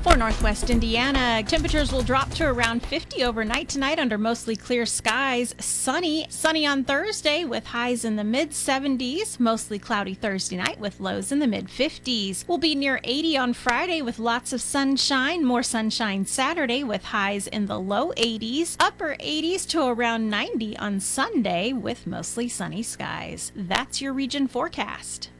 For northwest Indiana, temperatures will drop to around 50 overnight tonight under mostly clear skies. Sunny on Thursday with highs in the mid-70s. Mostly cloudy Thursday night with lows in the mid-50s. We'll be near 80 on Friday with lots of sunshine. More sunshine Saturday with highs in the low 80s. Upper 80s to around 90 on Sunday with mostly sunny skies. That's your region forecast.